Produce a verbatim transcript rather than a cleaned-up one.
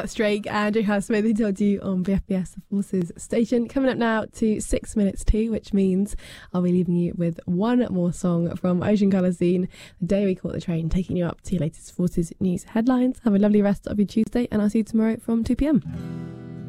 That's Drake and Joe Housemith, who told you on B F B S, the Forces station. Coming up now to six minutes two, which means I'll be leaving you with one more song from Ocean Colour Scene, The Day We Caught the Train, taking you up to your latest Forces news headlines. Have a lovely rest of your Tuesday, and I'll see you tomorrow from two p m.